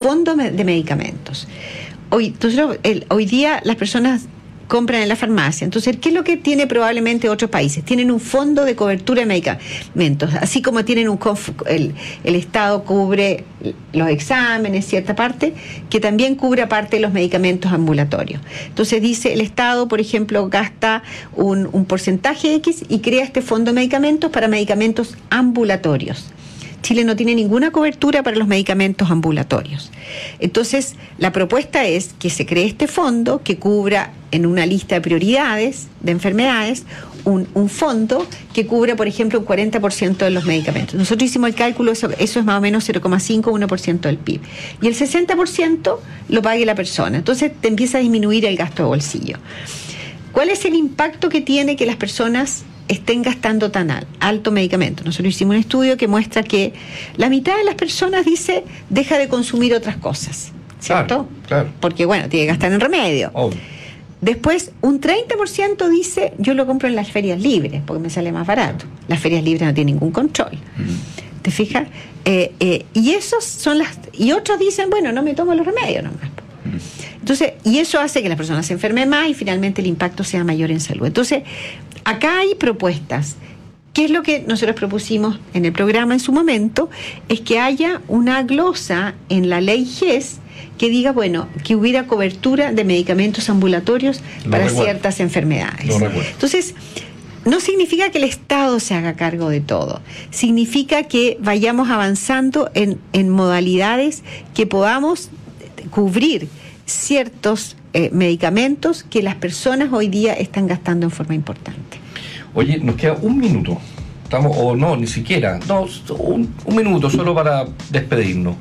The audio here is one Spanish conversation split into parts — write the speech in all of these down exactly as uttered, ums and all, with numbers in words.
fondo de medicamentos. Hoy, nosotros, el, hoy día las personas compran en la farmacia. Entonces, ¿qué es lo que tiene probablemente otros países? Tienen un fondo de cobertura de medicamentos, así como tienen un el, el Estado cubre los exámenes, cierta parte, que también cubre aparte los medicamentos ambulatorios. Entonces dice, el Estado, por ejemplo, gasta un, un porcentaje X y crea este fondo de medicamentos para medicamentos ambulatorios. Chile no tiene ninguna cobertura para los medicamentos ambulatorios. Entonces, la propuesta es que se cree este fondo que cubra en una lista de prioridades de enfermedades un, un fondo que cubra, por ejemplo, un cuarenta por ciento de los medicamentos. Nosotros hicimos el cálculo, eso, eso es más o menos cero coma cinco a uno por ciento del P I B. Y el sesenta por ciento lo pague la persona. Entonces, te empieza a disminuir el gasto de bolsillo. ¿Cuál es el impacto que tiene que las personas estén gastando tan alto medicamento? Nosotros hicimos un estudio que muestra que la mitad de las personas dice deja de consumir otras cosas, ¿cierto? Claro, claro. Porque, bueno, tiene que gastar en remedio. Oh. Después, un treinta por ciento dice yo lo compro en las ferias libres porque me sale más barato. Las ferias libres no tienen ningún control. Mm. ¿Te fijas? Eh, eh, y esos son las... Y otros dicen, bueno, no me tomo los remedios nomás. Entonces, y eso hace que las personas se enfermen más y finalmente el impacto sea mayor en salud. Entonces, acá hay propuestas. ¿Qué es lo que nosotros propusimos en el programa en su momento? Es que haya una glosa en la ley G E S que diga, bueno, que hubiera cobertura de medicamentos ambulatorios Lo para recuerdo. ciertas enfermedades. Lo recuerdo. Entonces, no significa que el Estado se haga cargo de todo. Significa que vayamos avanzando en, en modalidades que podamos cubrir ciertos eh, medicamentos que las personas hoy día están gastando en forma importante. Oye, nos queda un minuto. Estamos, o no, ni siquiera. No, un, un minuto solo para despedirnos.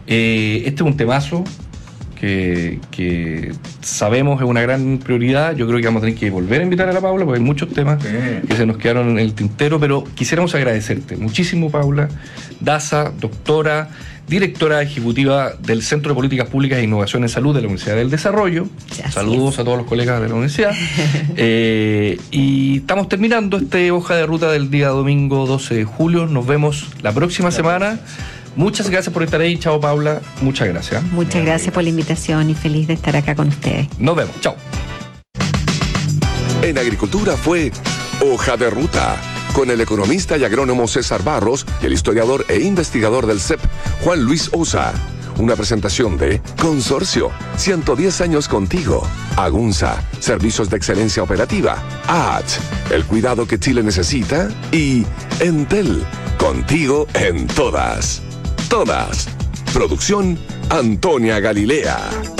Eh, este es un temazo que, que sabemos es una gran prioridad. Yo creo que vamos a tener que volver a invitar a la Paula porque hay muchos temas sí. que se nos quedaron en el tintero, pero quisiéramos agradecerte muchísimo, Paula Daza, doctora, directora ejecutiva del Centro de Políticas Públicas e Innovación en Salud de la Universidad del Desarrollo. Así Saludos es. a todos los colegas de la universidad. eh, y estamos terminando este hoja de ruta del día domingo doce de julio. Nos vemos la próxima gracias. semana. Muchas gracias por estar ahí. Chao, Paula. Muchas gracias. Muchas gracias, gracias por la invitación y feliz de estar acá con ustedes. Nos vemos. Chao. En Agricultura fue Hoja de Ruta, con el economista y agrónomo César Barros y el historiador e investigador del C E P, Juan Luis Osa. Una presentación de Consorcio, ciento diez años contigo. Agunza, servicios de excelencia operativa. A H, el cuidado que Chile necesita. Y Entel, contigo en todas. Todas. Producción Antonia Galilea.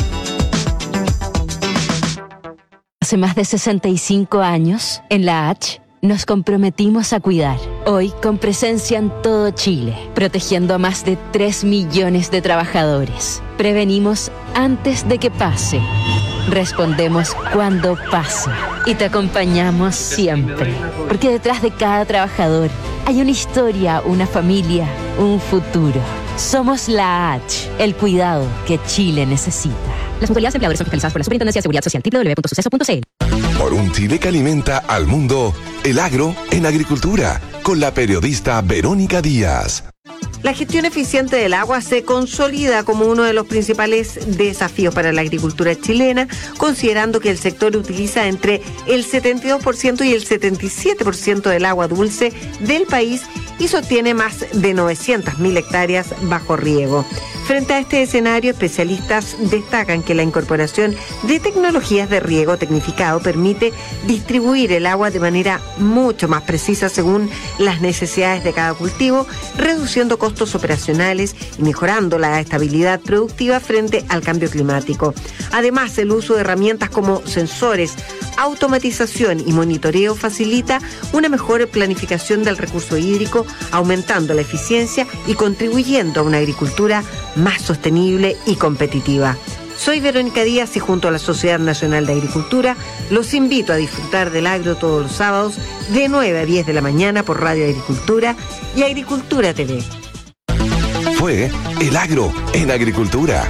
Hace más de sesenta y cinco años, en la H, nos comprometimos a cuidar, hoy con presencia en todo Chile, protegiendo a más de tres millones de trabajadores. Prevenimos antes de que pase, respondemos cuando pasa y te acompañamos siempre, porque detrás de cada trabajador hay una historia, una familia, un futuro. Somos la H, el cuidado que Chile necesita. Las mutualidades de empleadores son fiscalizadas por la Superintendencia de Seguridad Social, doble u doble u doble u punto suceso punto c l. Por un Chile que alimenta al mundo, el agro en agricultura, con la periodista Verónica Díaz. La gestión eficiente del agua se consolida como uno de los principales desafíos para la agricultura chilena, considerando que el sector utiliza entre el setenta y dos por ciento y el setenta y siete por ciento del agua dulce del país y sostiene más de novecientas mil hectáreas bajo riego. Frente a este escenario, especialistas destacan que la incorporación de tecnologías de riego tecnificado permite distribuir el agua de manera mucho más precisa según las necesidades de cada cultivo, reduciendo costos operacionales y mejorando la estabilidad productiva frente al cambio climático. Además, el uso de herramientas como sensores, automatización y monitoreo facilita una mejor planificación del recurso hídrico, aumentando la eficiencia y contribuyendo a una agricultura más sostenible y competitiva. Soy Verónica Díaz y junto a la Sociedad Nacional de Agricultura los invito a disfrutar del agro todos los sábados de nueve a diez de la mañana por Radio Agricultura y Agricultura T V. Fue El Agro en Agricultura.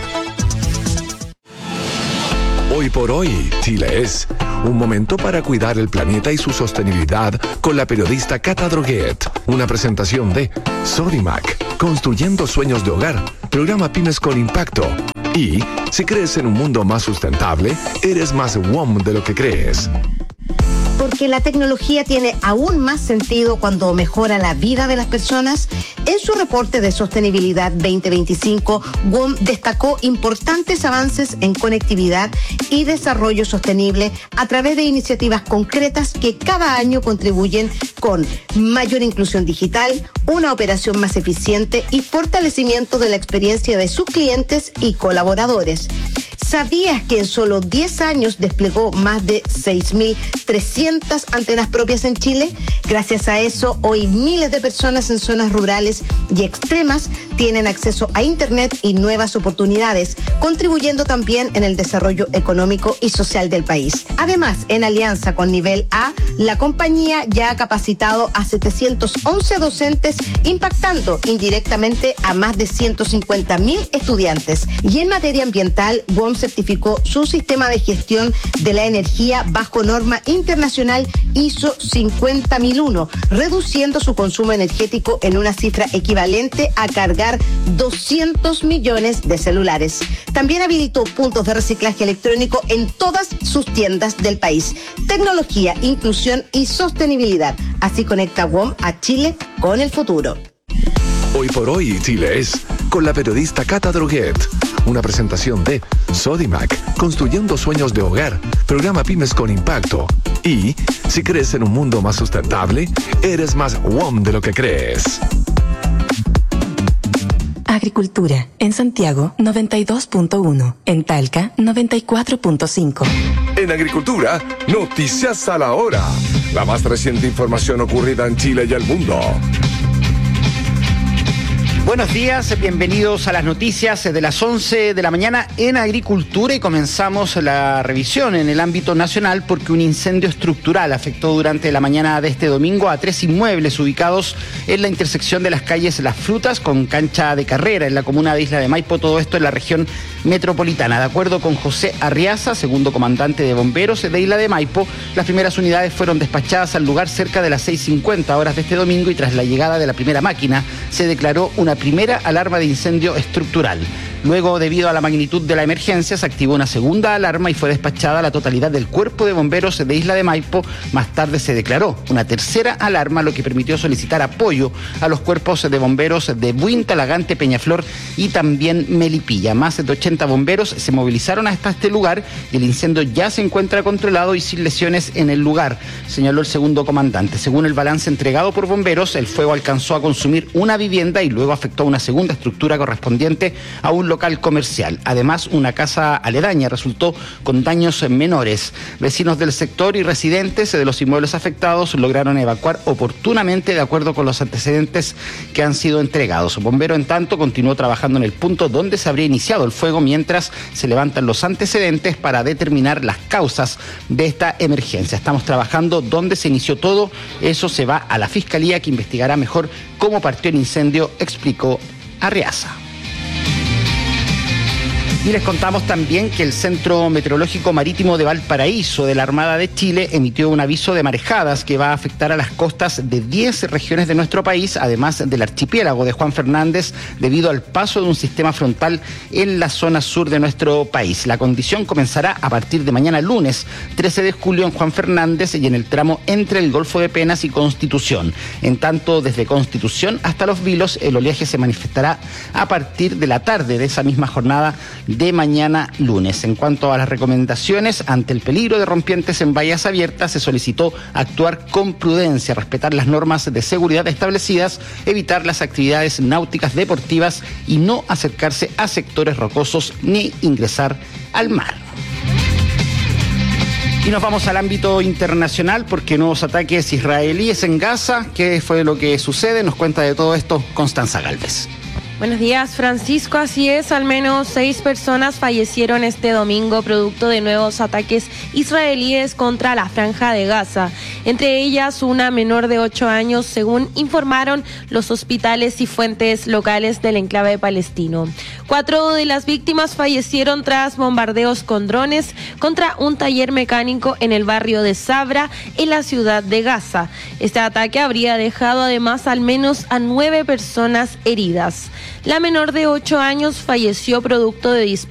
Hoy por hoy, Chile es un momento para cuidar el planeta y su sostenibilidad con la periodista Cata Droguet. Una presentación de Sodimac, construyendo sueños de hogar, programa Pymes con Impacto. Y si crees en un mundo más sustentable, eres más W O M de lo que crees. Porque la tecnología tiene aún más sentido cuando mejora la vida de las personas. En su reporte de sostenibilidad veinte veinticinco, W O M destacó importantes avances en conectividad y desarrollo sostenible a través de iniciativas concretas que cada año contribuyen con mayor inclusión digital, una operación más eficiente y fortalecimiento de la experiencia de sus clientes y colaboradores. ¿Sabías que en solo diez años desplegó más de seis mil trescientas antenas propias en Chile? Gracias a eso, hoy miles de personas en zonas rurales y extremas tienen acceso a Internet y nuevas oportunidades, contribuyendo también en el desarrollo económico y social del país. Además, en alianza con Nivel A, la compañía ya ha capacitado a setecientos once docentes, impactando indirectamente a más de ciento cincuenta mil estudiantes. Y en materia ambiental, W O M certificó su sistema de gestión de la energía bajo norma internacional I S O cincuenta mil uno, reduciendo su consumo energético en una cifra equivalente a cargar doscientos millones de celulares. También habilitó puntos de reciclaje electrónico en todas sus tiendas del país. Tecnología, inclusión y sostenibilidad. Así conecta W O M a Chile con el futuro. Hoy por hoy, Chile es con la periodista Cata Droguet. Una presentación de Sodimac, construyendo sueños de hogar, programa Pymes con Impacto. Y si crees en un mundo más sustentable, eres más W O M de lo que crees. Agricultura, en Santiago noventa y dos punto uno, en Talca noventa y cuatro punto cinco. En Agricultura, noticias a la hora. La más reciente información ocurrida en Chile y el mundo. Buenos días, bienvenidos a las noticias de las once de la mañana en Agricultura y comenzamos la revisión en el ámbito nacional porque un incendio estructural afectó durante la mañana de este domingo a tres inmuebles ubicados en la intersección de las calles Las Frutas con Cancha de Carrera en la comuna de Isla de Maipo, todo esto en la región metropolitana. De acuerdo con José Arriaza, segundo comandante de bomberos de Isla de Maipo, las primeras unidades fueron despachadas al lugar cerca de las seis cincuenta horas de este domingo y tras la llegada de la primera máquina se declaró una primera alarma de incendio estructural. Luego, debido a la magnitud de la emergencia, se activó una segunda alarma y fue despachada la totalidad del cuerpo de bomberos de Isla de Maipo. Más tarde se declaró una tercera alarma, lo que permitió solicitar apoyo a los cuerpos de bomberos de Buin, Talagante, Peñaflor y también Melipilla. Más de ochenta bomberos se movilizaron hasta este lugar y el incendio ya se encuentra controlado y sin lesiones en el lugar, señaló el segundo comandante. Según el balance entregado por bomberos, el fuego alcanzó a consumir una vivienda y luego afectó a una segunda estructura correspondiente a un local comercial. Además, una casa aledaña resultó con daños menores. Vecinos del sector y residentes de los inmuebles afectados lograron evacuar oportunamente de acuerdo con los antecedentes que han sido entregados. Bombero, en tanto, continuó trabajando en el punto donde se habría iniciado el fuego mientras se levantan los antecedentes para determinar las causas de esta emergencia. Estamos trabajando donde se inició todo. Eso se va a la Fiscalía, que investigará mejor cómo partió el incendio, explicó Arriaza. Y les contamos también que el Centro Meteorológico Marítimo de Valparaíso de la Armada de Chile emitió un aviso de marejadas que va a afectar a las costas de diez regiones de nuestro país, además del archipiélago de Juan Fernández, debido al paso de un sistema frontal en la zona sur de nuestro país. La condición comenzará a partir de mañana lunes, trece de julio, en Juan Fernández y en el tramo entre el Golfo de Penas y Constitución. En tanto, desde Constitución hasta Los Vilos, el oleaje se manifestará a partir de la tarde de esa misma jornada de mañana lunes. En cuanto a las recomendaciones, ante el peligro de rompientes en bahías abiertas, se solicitó actuar con prudencia, respetar las normas de seguridad establecidas, evitar las actividades náuticas deportivas y no acercarse a sectores rocosos ni ingresar al mar. Y nos vamos al ámbito internacional porque nuevos ataques israelíes en Gaza. ¿Qué fue lo que sucede? Nos cuenta de todo esto Constanza Gálvez. Buenos días, Francisco. Así es, al menos seis personas fallecieron este domingo producto de nuevos ataques israelíes contra la Franja de Gaza. Entre ellas, una menor de ocho años, según informaron los hospitales y fuentes locales del enclave palestino. Cuatro de las víctimas fallecieron tras bombardeos con drones contra un taller mecánico en el barrio de Sabra, en la ciudad de Gaza. Este ataque habría dejado además al menos a nueve personas heridas. La menor de ocho años falleció producto de disparos